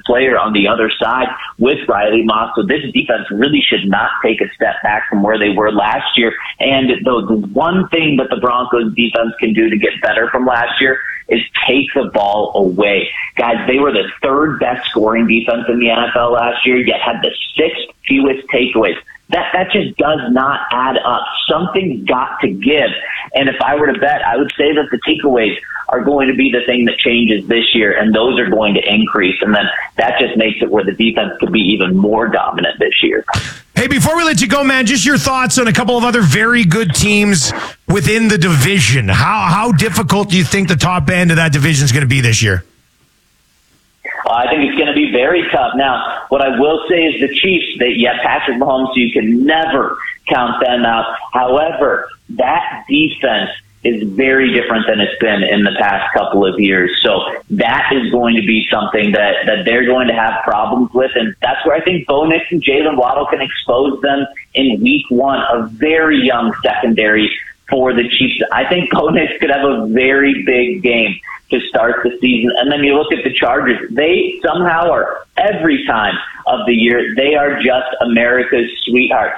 player on the other side with Riley Moss. So this defense really should not take a step back from where they were last year. And the one thing that the Broncos defense can do to get better from last year is take the ball away. Guys, they were the third best scoring defense in the NFL last year, yet had the sixth fewest takeaways. That just does not add up. Something's got to give. And if I were to bet, I would say that the takeaways are going to be the thing that changes this year, and those are going to increase. And then that just makes it where the defense could be even more dominant this year. Hey, before we let you go, man, just your thoughts on a couple of other very good teams within the division. How difficult do you think the top end of that division is going to be this year? I think it's going to be very tough. Now, what I will say is the Chiefs, Patrick Mahomes, so you can never count them out. However, that defense is very different than it's been in the past couple of years. So that is going to be something that they're going to have problems with. And that's where I think Bo Nix and Jalen Waddle can expose them in week one, a very young secondary for the Chiefs. I think Bo Nix could have a very big game to start the season. And then you look at the Chargers. They somehow are, every time of the year, they are just America's sweetheart.